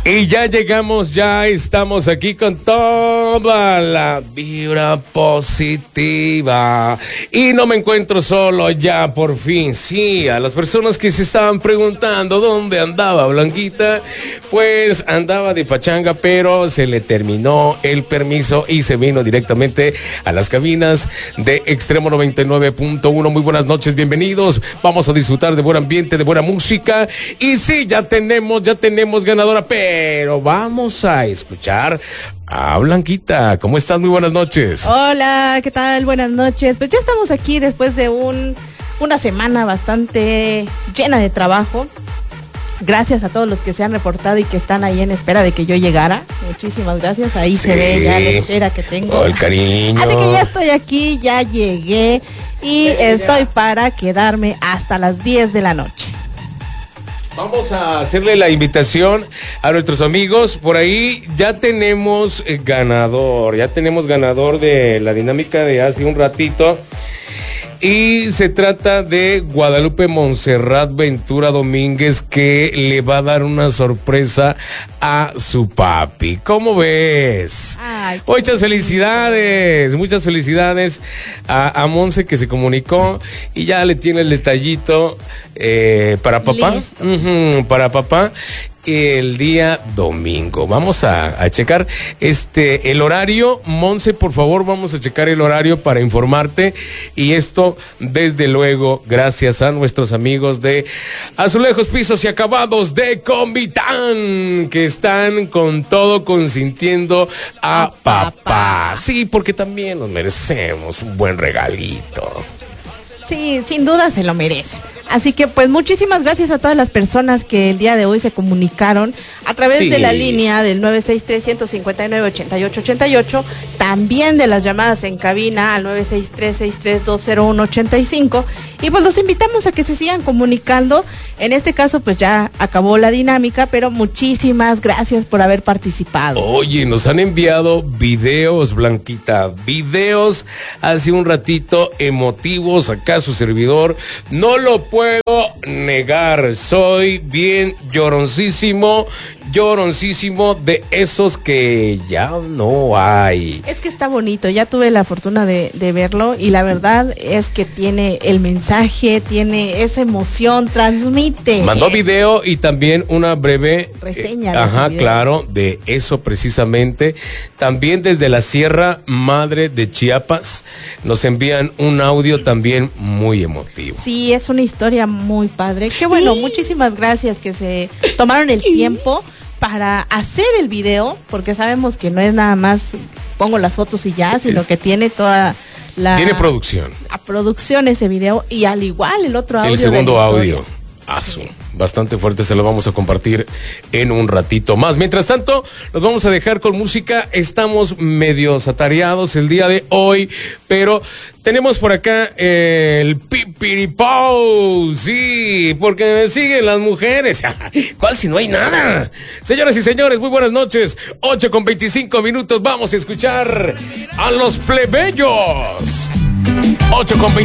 Y ya llegamos, ya estamos aquí con toda la vibra positiva. Y no me encuentro solo ya, por fin. Sí, a las personas que se estaban preguntando dónde andaba Blanquita, pues andaba de pachanga, pero se le terminó el permiso y se vino directamente a las cabinas de Extremo 99.1. Muy buenas noches, bienvenidos. Vamos a disfrutar de buen ambiente, de buena música. Y sí, ya tenemos ganadora, pero vamos a escuchar a Blanquita. ¿Cómo estás? Muy buenas noches. Hola, ¿qué tal? Buenas noches. Pues ya estamos aquí después de una semana bastante llena de trabajo. Gracias a todos los que se han reportado y que están ahí en espera de que yo llegara. Muchísimas gracias. Ahí sí, se ve ya la espera que tengo. Oh, el cariño. Así que ya estoy aquí, ya llegué y estoy para quedarme hasta las 10 de la noche. Vamos a hacerle la invitación a nuestros amigos. Por ahí ya tenemos ganador de la dinámica de hace un ratito. Y se trata de Guadalupe Montserrat Ventura Domínguez, que le va a dar una sorpresa a su papi. ¿Cómo ves? Ay, muchas felicidades a Monse, que se comunicó y ya le tiene el detallito para papá. Para papá. El día domingo. Vamos a checar el horario. Monse, por favor, vamos a checar el horario para informarte. Y esto, desde luego, gracias a nuestros amigos de Azulejos, Pisos y Acabados de Convitán, que están con todo consintiendo a papá. Sí, porque también nos merecemos un buen regalito. Sí, sin duda se lo merece. Así que pues muchísimas gracias a todas las personas que el día de hoy se comunicaron a través de la línea del 963-159-8888, también de las llamadas en cabina al 963-6320185, y pues los invitamos a que se sigan comunicando. En este caso pues ya acabó la dinámica, pero muchísimas gracias por haber participado. Oye, nos han enviado videos, Blanquita, videos hace un ratito emotivos. Acá su servidor no lo puedo negar, soy bien lloroncísimo de esos que ya no hay. Es que está bonito, ya tuve la fortuna de verlo, y la verdad es que tiene el mensaje, tiene esa emoción, transmite. Mandó video y también una breve reseña. Claro, de eso precisamente. También desde la Sierra Madre de Chiapas nos envían un audio también muy emotivo. Sí, es una historia muy padre. Qué bueno, muchísimas gracias que se tomaron el tiempo para hacer el video, porque sabemos que no es nada más pongo las fotos y ya, sino que tiene toda tiene producción. La producción, ese video, y al igual el otro audio. El segundo audio. Bastante fuerte, se lo vamos a compartir en un ratito más. Mientras tanto, nos vamos a dejar con música. Estamos medio atareados el día de hoy, pero tenemos por acá el pipiripau, sí, porque me siguen las mujeres. ¿Cuál si no hay nada? Señoras y señores, muy buenas noches. 8:25. Vamos a escuchar a los plebeyos. 8:25.